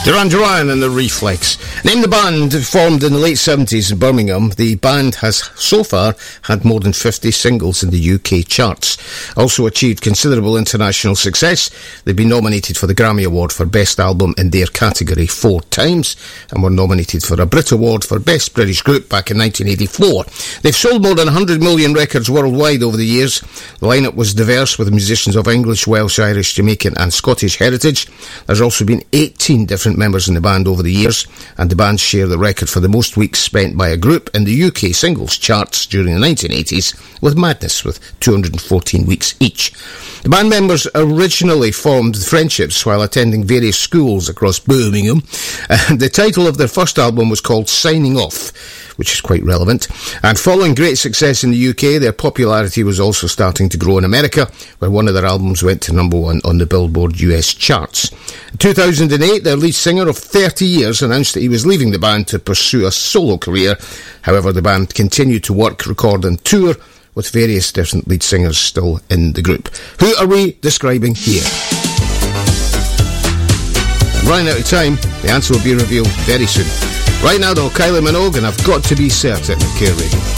Duran Duran and the Reflex. Named the band formed in the late 70s in Birmingham, the band has so far had more than 50 singles in the UK charts. Also achieved considerable international success. They've been nominated for the Grammy Award for Best Album in their category 4 times and were nominated for a Brit Award for Best British Group back in 1984. They've sold more than 100 million records worldwide over the years. The lineup was diverse with musicians of English, Welsh, Irish, Jamaican and Scottish heritage. There's also been 18 different members in the band over the years, and the band share the record for the most weeks spent by a group in the UK singles charts during the 1980s with Madness, with 214 weeks each. The band members originally formed friendships while attending various schools across Birmingham, and the title of their first album was called Signing Off, which is quite relevant. And following great success in the UK, their popularity was also starting to grow in America, where one of their albums went to number 1 on the Billboard US charts. In 2008, their lead singer of 30 years announced that he was leaving the band to pursue a solo career. However, the band continued to work, record and tour with various different lead singers still in the group. Who are we describing here? I'm running out of time. The answer will be revealed very soon. Right now though, Kylie Minogue and I've Got to Be Certain at Care Radio.